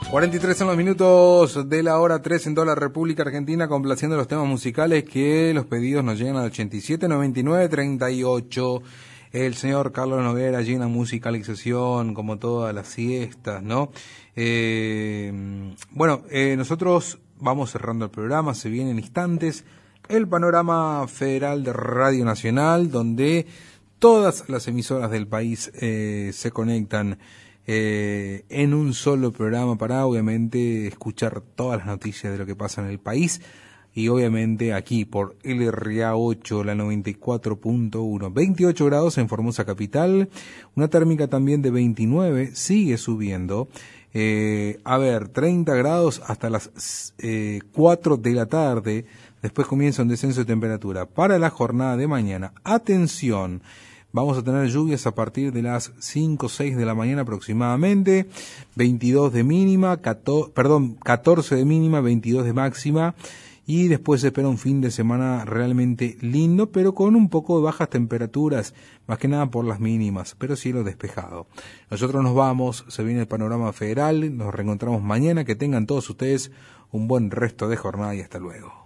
43 son los minutos de la hora 3 en toda la República Argentina, complaciendo los temas musicales que los pedidos nos llegan al 87 99 38. El señor Carlos Noguera allí en la musicalización, como todas las siestas, ¿no? Nosotros vamos cerrando el programa, se vienen instantes el panorama federal de Radio Nacional, donde todas las emisoras del país se conectan en un solo programa para obviamente escuchar todas las noticias de lo que pasa en el país, y obviamente aquí por LRA 8, la 94.1, 28 grados en Formosa capital, una térmica también de 29, sigue subiendo, 30 grados hasta las 4 de la tarde, después comienza un descenso de temperatura. Para la jornada de mañana, atención, vamos a tener lluvias a partir de las 5 o 6 de la mañana aproximadamente, 22 de mínima, 14 de mínima, 22 de máxima, y después se espera un fin de semana realmente lindo, pero con un poco de bajas temperaturas, más que nada por las mínimas, pero cielo despejado. Nosotros nos vamos, se viene el panorama federal, nos reencontramos mañana, que tengan todos ustedes un buen resto de jornada y hasta luego.